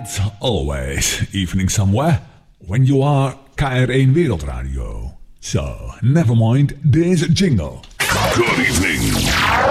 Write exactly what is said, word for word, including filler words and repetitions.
It's always evening somewhere when you are K R één Wereldradio. So, never mind this jingle. Good evening.